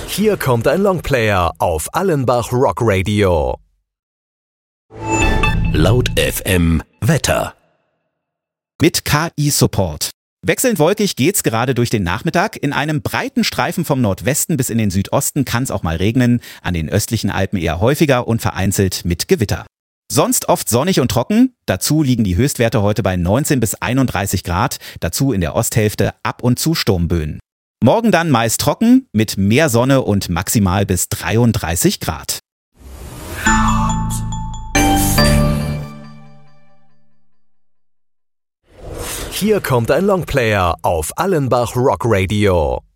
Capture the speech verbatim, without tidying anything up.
Hier kommt ein Longplayer auf Allenbach Rock Radio. Laut F M Wetter. Mit K I-Support. Wechselnd wolkig geht's gerade durch den Nachmittag. In einem breiten Streifen vom Nordwesten bis in den Südosten kann es auch mal regnen. An den östlichen Alpen eher häufiger und vereinzelt mit Gewitter. Sonst oft sonnig und trocken. Dazu liegen die Höchstwerte heute bei neunzehn bis einunddreißig Grad. Dazu in der Osthälfte ab und zu Sturmböen. Morgen dann meist trocken mit mehr Sonne und maximal bis dreiunddreißig Grad. Hier kommt ein Longplayer auf Allenbach Rock Radio.